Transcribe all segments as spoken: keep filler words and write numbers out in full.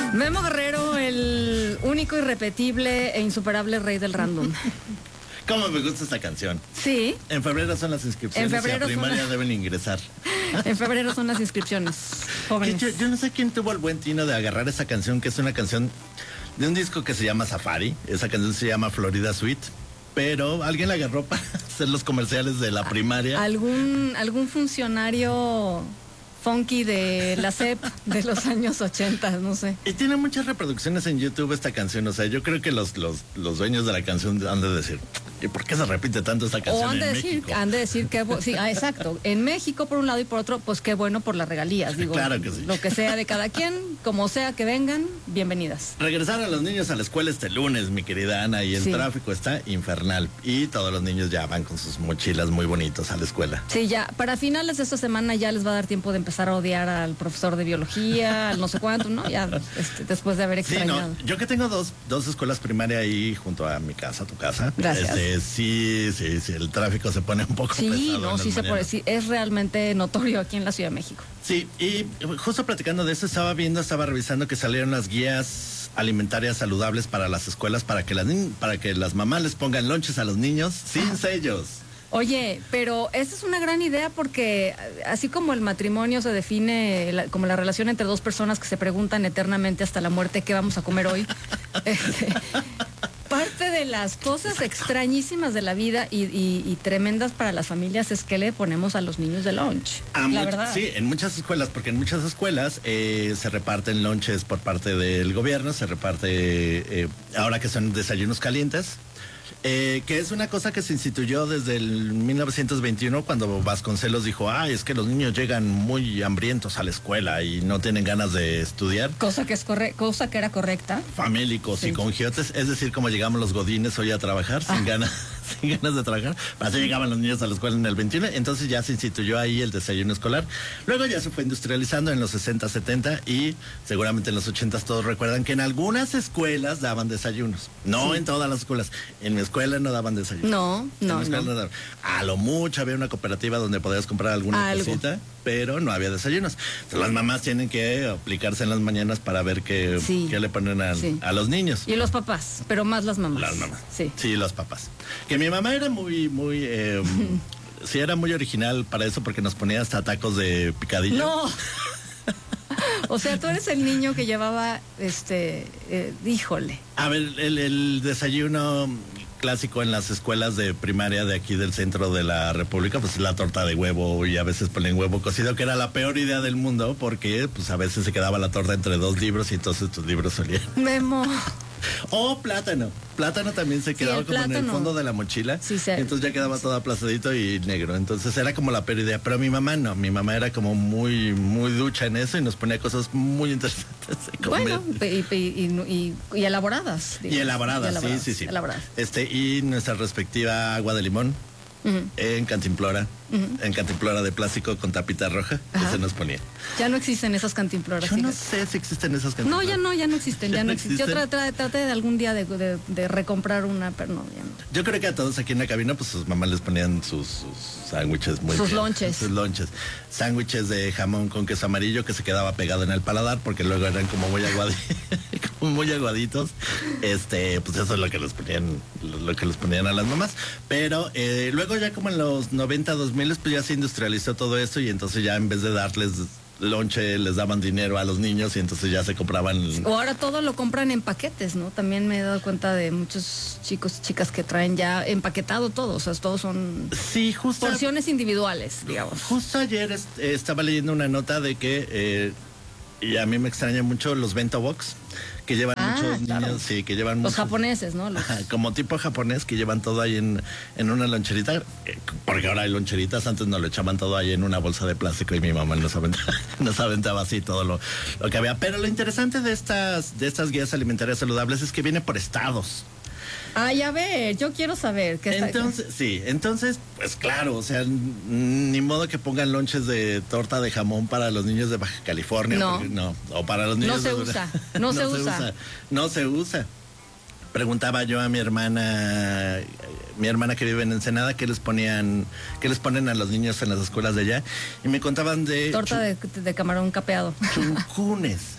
Memo Guerrero, el único, irrepetible e insuperable rey del random. ¿Cómo me gusta esta canción? Sí. En febrero son las inscripciones. En febrero y a primaria la... deben ingresar. En febrero son las inscripciones, jóvenes. Yo, yo no sé quién tuvo el buen tino de agarrar esa canción, que es una canción de un disco que se llama Safari. Esa canción se llama Florida Suite. Pero alguien la agarró para hacer los comerciales de la primaria. ¿Algún, algún funcionario funky de la S E P de los años ochenta, no sé? Y tiene muchas reproducciones en YouTube esta canción. O sea, yo creo que los, los, los dueños de la canción han de decir, ¿y por qué se repite tanto esta canción o han de en decir, México? Han de decir que, sí, ah, exacto. En México por un lado y por otro, pues qué bueno por las regalías. Digo, claro que sí. Lo que sea de cada quien, como sea que vengan, bienvenidas. Regresar a los niños a la escuela este lunes, mi querida Ana, y el sí. tráfico está infernal. Y todos los niños ya van con sus mochilas muy bonitos a la escuela. Sí, ya, para finales de esta semana ya les va a dar tiempo de empezar a odiar al profesor de biología, al no sé cuánto, ¿no? Ya este, después de haber extrañado. Sí, no, yo que tengo dos, dos escuelas primarias ahí junto a mi casa, tu casa. Gracias. Este, sí, sí, sí, el tráfico se pone un poco sí, pesado. No, sí, se pone, sí, es realmente notorio aquí en la Ciudad de México. Sí, y justo platicando de eso, estaba viendo, estaba revisando que salieron las guías alimentarias saludables para las escuelas para que las, para que las mamás les pongan lonches a los niños sin sellos. Oye, pero esa es una gran idea porque así como el matrimonio se define la, como la relación entre dos personas que se preguntan eternamente hasta la muerte qué vamos a comer hoy, este, parte de las cosas extrañísimas de la vida y, y, y tremendas para las familias es que le ponemos a los niños de lunch. A la much, verdad. Sí, en muchas escuelas, porque en muchas escuelas eh, se reparten lunches por parte del gobierno, se reparte eh, ahora que son desayunos calientes. Eh, que es una cosa que se instituyó desde el mil novecientos veintiuno cuando Vasconcelos dijo, ah, es que los niños llegan muy hambrientos a la escuela y no tienen ganas de estudiar. Cosa que es corre cosa que era correcta. Famélicos sí. Y con giotes, es decir, como llegamos los godines hoy a trabajar ah. sin ganas. sin ganas de trabajar, así llegaban los niños a la escuela en el veintiuno, entonces ya se instituyó ahí el desayuno escolar, luego ya se fue industrializando en los sesenta, setenta y seguramente en los ochenta todos recuerdan que en algunas escuelas daban desayunos, no sí. en todas las escuelas, en mi escuela no daban desayunos. No, no, no. no daban. A lo mucho había una cooperativa donde podías comprar alguna Algo. cosita, pero no había desayunos. Entonces, las mamás tienen que aplicarse en las mañanas para ver qué, sí. qué le ponen a, sí. a los niños. Y los papás, pero más las mamás. Las mamás. Sí, sí los papás. Que mi mamá era muy, muy, eh, sí, era muy original para eso porque nos ponía hasta tacos de picadillo. No. O sea, tú eres el niño que llevaba, este, eh, híjole. A ver, el, el desayuno clásico en las escuelas de primaria de aquí del centro de la República, pues la torta de huevo y a veces ponen huevo cocido, que era la peor idea del mundo porque pues a veces se quedaba la torta entre dos libros y entonces tus libros solían. Memo. O plátano. Plátano también se quedaba sí, como plátano. en el fondo de la mochila. Sí, sí. Entonces ya quedaba todo aplastadito y negro. Entonces era como la peor idea. Pero mi mamá no. Mi mamá era como muy, muy ducha en eso y nos ponía cosas muy interesantes de comer. Bueno, y, y, y, y elaboradas. Y elaboradas, y elaboradas, sí, sí, sí. Elaboradas. Este, y nuestra respectiva agua de limón. Uh-huh. En cantimplora, uh-huh. en cantimplora de plástico con tapita roja, uh-huh. que se nos ponía. Ya no existen esas cantimploras. Yo no sé si existen esas cantimploras. No, ya no, ya no existen, ya, ya no existen. Yo traté tra tra tra de algún día de, de, de recomprar una, pero no, ya no. Yo creo que a todos aquí en la cabina, pues sus mamás les ponían sus, sus sándwiches muy Sus bien, lonches. Sus lonches. Sándwiches de jamón con queso amarillo que se quedaba pegado en el paladar porque luego eran como muy aguaditos. muy aguaditos, este, pues eso es lo que les ponían, lo que les ponían a las mamás, pero eh, luego ya como en los noventa, dos mil, pues ya se industrializó todo esto y entonces ya en vez de darles lonche, les daban dinero a los niños y entonces ya se compraban. O ahora todo lo compran en paquetes, ¿no? También me he dado cuenta de muchos chicos y chicas que traen ya empaquetado todo, o sea, todos son sí, justo, porciones individuales, digamos. Justo ayer est eh, estaba leyendo una nota de que, eh, y a mí me extraña mucho los bento box, que llevan ah, muchos claro. niños, sí, que llevan los muchos, japoneses, ¿no? Los... Ajá, como tipo japonés, que llevan todo ahí en, en una loncherita, eh, porque ahora hay loncheritas, antes nos lo echaban todo ahí en una bolsa de plástico y mi mamá nos aventaba, nos aventaba así todo lo, lo que había. Pero lo interesante de estas, de estas guías alimentarias saludables es que viene por estados. Ay, a ver, yo quiero saber qué está. Entonces, sí, entonces, pues claro, o sea, ni modo que pongan lonches de torta de jamón para los niños de Baja California. No. Porque, no, o para los niños no se de... usa, no, no se, se usa. usa. No se usa. Preguntaba yo a mi hermana, mi hermana que vive en Ensenada, qué les ponían, qué les ponen a los niños en las escuelas de allá, y me contaban de... Torta de, de camarón capeado. Chuncunes.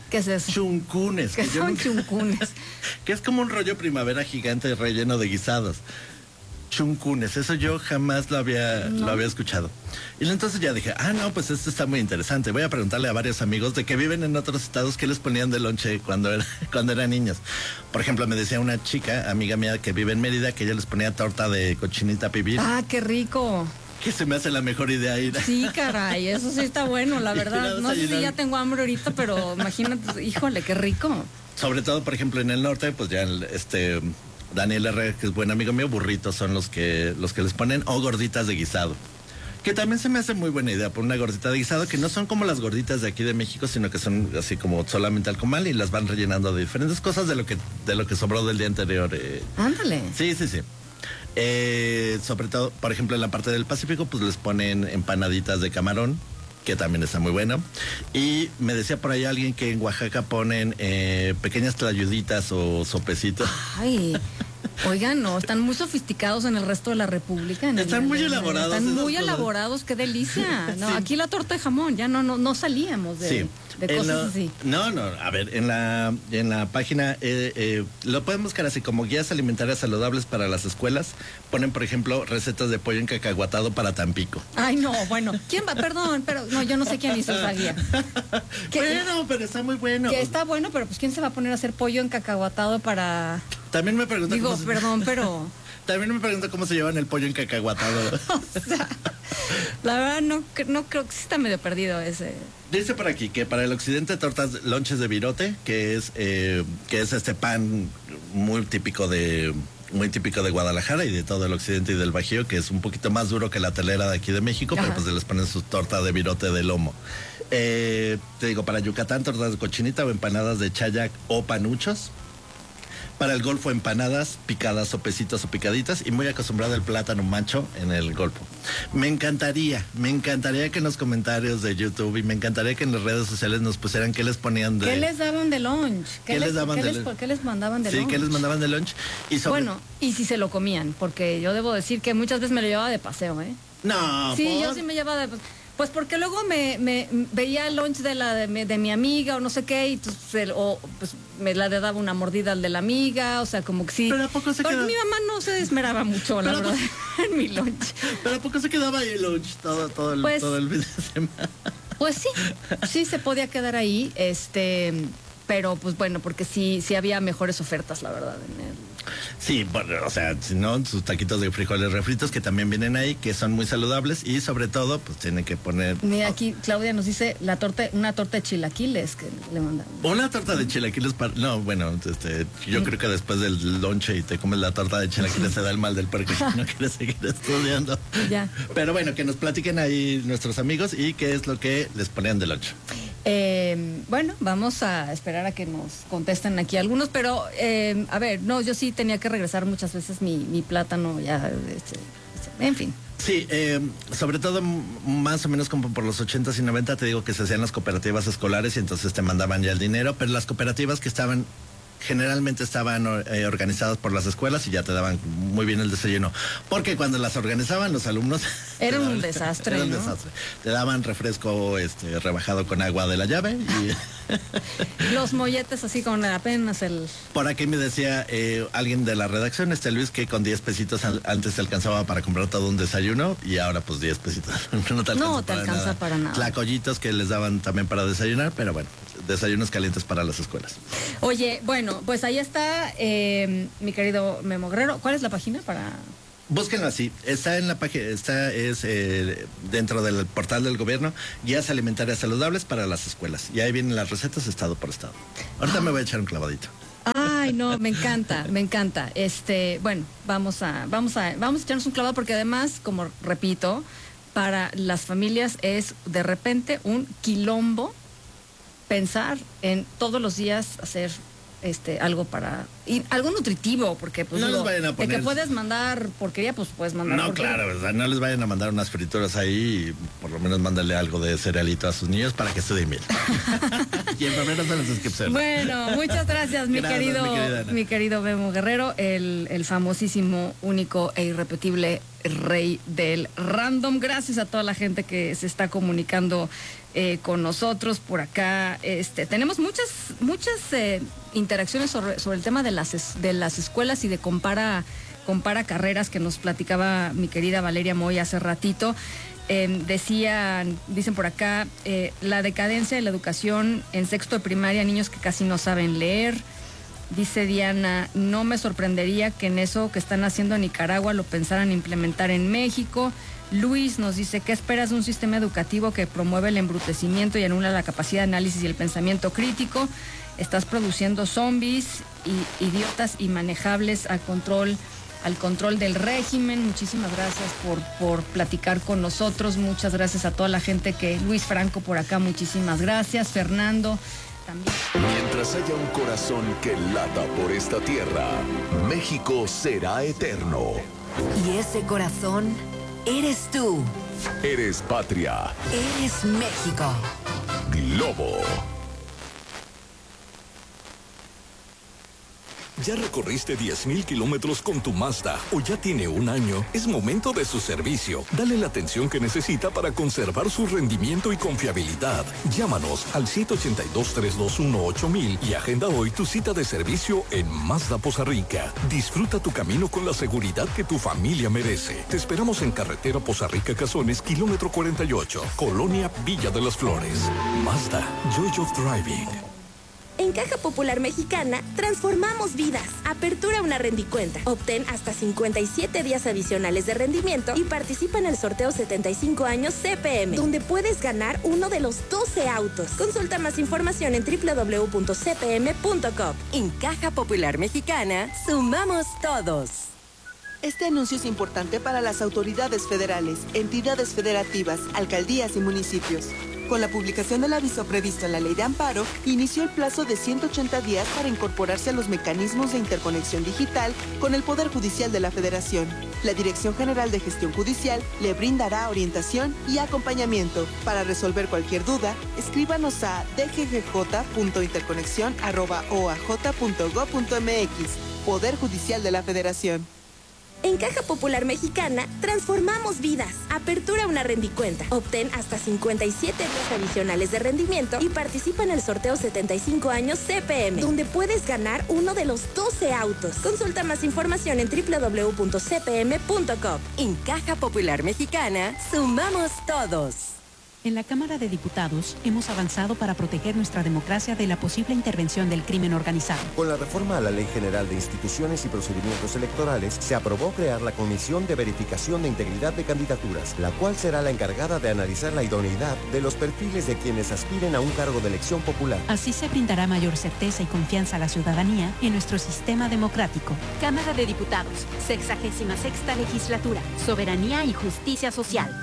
¿Qué es eso? Chuncunes. ¿Qué que yo son nunca- chuncunes? Que es como un rollo primavera gigante relleno de guisados. Chuncunes, eso yo jamás lo había, No. lo había escuchado. Y entonces ya dije, ah, no, pues esto está muy interesante. Voy a preguntarle a varios amigos de que viven en otros estados qué les ponían de lonche cuando, era, cuando eran niños. Por ejemplo, me decía una chica, amiga mía que vive en Mérida, que ella les ponía torta de cochinita pibil, Ah, qué rico. que se me hace la mejor idea ir. Sí, caray, eso sí está bueno, la Y verdad. una No sé si desayunar. ya tengo hambre ahorita, pero imagínate, híjole, qué rico. Sobre todo, por ejemplo, en el norte, pues ya el- este Daniel Herrera, que es buen amigo mío, burritos son los que los que les ponen, o gorditas de guisado. Que también se me hace muy buena idea, por una gordita de guisado, que no son como las gorditas de aquí de México, sino que son así como solamente al comal y las van rellenando de diferentes cosas de lo que, de lo que sobró del día anterior. eh. Ándale. Sí, sí, sí. Eh, sobre todo, por ejemplo, en la parte del Pacífico, pues les ponen empanaditas de camarón, que también está muy bueno. Y me decía por ahí alguien que en Oaxaca ponen eh, pequeñas tlayuditas o sopecitos. Ay, oigan, no, están muy sofisticados en el resto de la República. en el- Están muy en el- elaborados Están esas muy cosas. elaborados, qué delicia. No, Sí. aquí la torta de jamón, ya no, no, no salíamos de, Sí. de En cosas la- así. No, no, a ver, en la, en la página eh, eh, lo pueden buscar así como guías alimentarias saludables para las escuelas. Ponen, por ejemplo, recetas de pollo encacahuatado para Tampico. Ay, no, bueno, ¿quién va? Perdón, pero no, yo no sé quién hizo esa guía. Que, Bueno, pero está muy bueno. que está bueno, pero pues ¿quién se va a poner a hacer pollo encacahuatado para...? También me pregunto Digo, cómo se- perdón, pero... También me pregunto cómo se llevan el pollo encacahuatado. O sea, la verdad no, cre- no creo que sí está medio perdido ese... Dice por aquí que para el occidente tortas lonches de virote, que es eh, que es este pan muy típico de muy típico de Guadalajara y de todo el occidente y del Bajío, que es un poquito más duro que la telera de aquí de México, Ajá. pero pues se les ponen su torta de virote de lomo. Eh, te digo, para Yucatán, tortas de cochinita o empanadas de chayac o panuchos. Para el Golfo, empanadas picadas o pesitos o picaditas, y muy acostumbrado el plátano macho en el Golfo. Me encantaría, me encantaría que en los comentarios de YouTube y me encantaría que en las redes sociales nos pusieran qué les ponían de... ¿Qué les daban de lunch? ¿Qué les daban qué de les, lunch? ¿Qué les mandaban de Sí, lunch? qué les mandaban de lunch. Y sobre... Bueno, y si se lo comían, porque yo debo decir que muchas veces me lo llevaba de paseo, ¿eh? No, Sí, ¿por? yo sí me llevaba de... Pues porque luego me, me veía el lunch de la de mi, de mi amiga o no sé qué, y entonces, el- o pues me la de daba una mordida al de la amiga, o sea, como que sí. Pero ¿a poco se Porque queda- mi mamá no se esmeraba mucho, la Pero- verdad, en mi lunch. Pero ¿a poco se quedaba ahí el lunch todo, todo, el, Pues- todo el fin de semana? Pues sí, sí se podía quedar ahí, este, pero pues bueno, porque sí, sí había mejores ofertas, la verdad, en el... Sí, bueno, o sea, si no, sus taquitos de frijoles refritos que también vienen ahí, que son muy saludables y sobre todo, pues tienen que poner... Mira, aquí Claudia nos dice la torta, una torta de chilaquiles que le mandamos. Una torta de chilaquiles para... No, bueno, este, yo creo que después del lonche y te comes la torta de chilaquiles te da el mal del puerco y no quieres seguir estudiando. Ya. Pero bueno, que nos platiquen ahí nuestros amigos y qué es lo que les ponían de lonche. Eh, bueno, vamos a esperar a que nos contesten aquí algunos, pero eh, a ver, no, yo sí tenía que regresar muchas veces mi, mi plátano, ya, este, este, en fin. Sí, eh, sobre todo m- más o menos como por los ochentas y noventa te digo que se hacían las cooperativas escolares y entonces te mandaban ya el dinero, pero las cooperativas que estaban generalmente estaban eh, organizadas por las escuelas y ya te daban muy bien el desayuno. Porque cuando las organizaban los alumnos... Era te un daban- desastre, Era un ¿no? desastre. Te daban refresco este, rebajado con agua de la llave y... Los molletes así con apenas el... Por aquí me decía eh, alguien de la redacción, este Luis, que con diez pesitos an- antes te alcanzaba para comprar todo un desayuno y ahora pues diez pesitos no te alcanza, No te alcanza para nada. Tlacoyitos que les daban también para desayunar, pero bueno, desayunos calientes para las escuelas. Oye, bueno, pues ahí está eh, mi querido Memo Guerrero. ¿Cuál es la página para...? Búsquenlo así, está en la página, está es eh, dentro del portal del gobierno, guías alimentarias saludables para las escuelas. Y ahí vienen las recetas estado por estado. Ahorita me voy a echar un clavadito. Ay, no, me encanta, me encanta. Este, bueno, vamos a, vamos a, vamos a echarnos un clavado porque además, como repito, para las familias es de repente un quilombo pensar en todos los días hacer este algo para y algo nutritivo, porque pues no digo, les vayan a poner... de que puedes mandar porquería, pues puedes mandar no porquería. claro, ¿verdad? No les vayan a mandar unas frituras ahí, y por lo menos mándale algo de cerealito a sus niños para que estudien bien. Y en primero se las inscripciones. Bueno, muchas gracias, mi Gracias, querido mi, mi querido Memo Guerrero, el, el famosísimo, único e irrepetible rey del random. Gracias a toda la gente que se está comunicando eh, con nosotros por acá. Este, tenemos muchas muchas eh, interacciones sobre, sobre el tema de las es, de las escuelas y de compara compara carreras que nos platicaba mi querida Valeria Moy hace ratito. Eh, decían, dicen por acá, eh, la decadencia de la educación en sexto de primaria, niños que casi no saben leer. Dice Diana, no me sorprendería que en eso que están haciendo en Nicaragua lo pensaran implementar en México. Luis nos dice, ¿qué esperas de un sistema educativo que promueve el embrutecimiento y anula la capacidad de análisis y el pensamiento crítico? Estás produciendo zombies y idiotas inmanejables al control al control del régimen. Muchísimas gracias por, por platicar con nosotros. Muchas gracias a toda la gente que... Luis Franco por acá, muchísimas gracias. Fernando también. Mientras haya un corazón que lata por esta tierra, México será eterno. Y ese corazón eres tú. Eres patria. Eres México. Globo. ¿Ya recorriste diez mil kilómetros con tu Mazda o ya tiene un año? Es momento de su servicio. Dale la atención que necesita para conservar su rendimiento y confiabilidad. Llámanos al siete ocho dos, tres dos uno, ocho mil y agenda hoy tu cita de servicio en Mazda Poza Rica. Disfruta tu camino con la seguridad que tu familia merece. Te esperamos en carretera Poza Rica Cazones, kilómetro cuarenta y ocho, Colonia Villa de las Flores. Mazda, Joy of Driving. En Caja Popular Mexicana, transformamos vidas. Apertura una rendicuenta. Obtén hasta cincuenta y siete días adicionales de rendimiento y participa en el sorteo setenta y cinco años C P M, donde puedes ganar uno de los doce autos. Consulta más información en doble u doble u doble u punto c p m punto com. En Caja Popular Mexicana, sumamos todos. Este anuncio es importante para las autoridades federales, entidades federativas, alcaldías y municipios. Con la publicación del aviso previsto en la Ley de Amparo, inició el plazo de ciento ochenta días para incorporarse a los mecanismos de interconexión digital con el Poder Judicial de la Federación. La Dirección General de Gestión Judicial le brindará orientación y acompañamiento. Para resolver cualquier duda, escríbanos a d g g j punto interconexión arroba o a j punto gob punto m x. Poder Judicial de la Federación. En Caja Popular Mexicana, transformamos vidas. Apertura una rendicuenta. Obtén hasta cincuenta y siete días adicionales de rendimiento y participa en el sorteo setenta y cinco años C P M, donde puedes ganar uno de los doce autos. Consulta más información en doble u doble u doble u punto c p m punto com. En Caja Popular Mexicana, sumamos todos. En la Cámara de Diputados hemos avanzado para proteger nuestra democracia de la posible intervención del crimen organizado. Con la reforma a la Ley General de Instituciones y Procedimientos Electorales, se aprobó crear la Comisión de Verificación de Integridad de Candidaturas, la cual será la encargada de analizar la idoneidad de los perfiles de quienes aspiren a un cargo de elección popular. Así se brindará mayor certeza y confianza a la ciudadanía en nuestro sistema democrático. Cámara de Diputados, sexagésima sexta legislatura, soberanía y justicia social.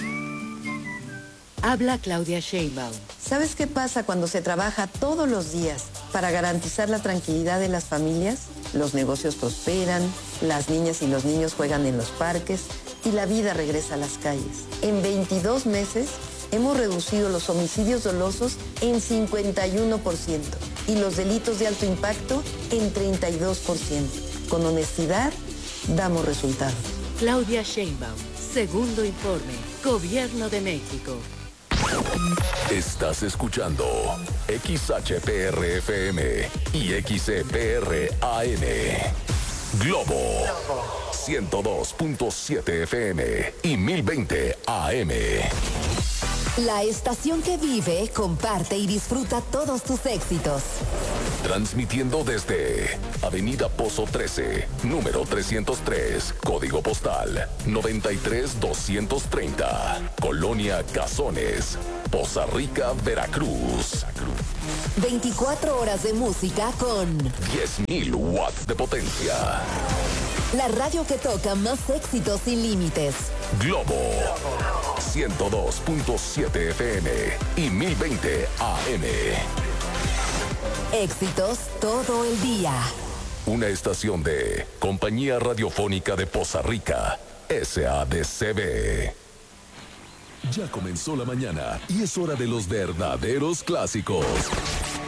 Habla Claudia Sheinbaum. ¿Sabes qué pasa cuando se trabaja todos los días para garantizar la tranquilidad de las familias? Los negocios prosperan, las niñas y los niños juegan en los parques y la vida regresa a las calles. En veintidós meses hemos reducido los homicidios dolosos en cincuenta y uno por ciento y los delitos de alto impacto en treinta y dos por ciento. Con honestidad, damos resultados. Claudia Sheinbaum, segundo informe, Gobierno de México. Estás escuchando X H P R F M y X E P R A N. Globo ciento dos punto siete F M y mil veinte A M. La estación que vive, comparte y disfruta todos tus éxitos. Transmitiendo desde Avenida Pozo trece, número trescientos tres, código postal noventa y tres doscientos treinta, Colonia Cazones, Poza Rica, Veracruz. veinticuatro horas de música con diez mil watts de potencia. La radio que toca más éxitos sin límites. Globo ciento dos punto siete F M y mil veinte A M. Éxitos todo el día. Una estación de Compañía Radiofónica de Poza Rica, S A D C B. Ya comenzó la mañana y es hora de los verdaderos clásicos.